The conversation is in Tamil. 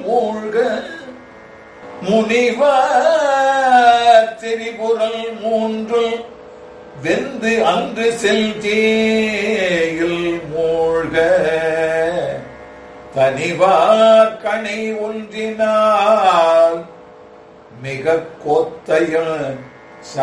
மூழ்க முனிவ திரிபுரல் மூன்று வெந்து அன்று செல்தேயில் மூழ்க தனிவார் கணை ஒன்றினால் மிக கோத்தைய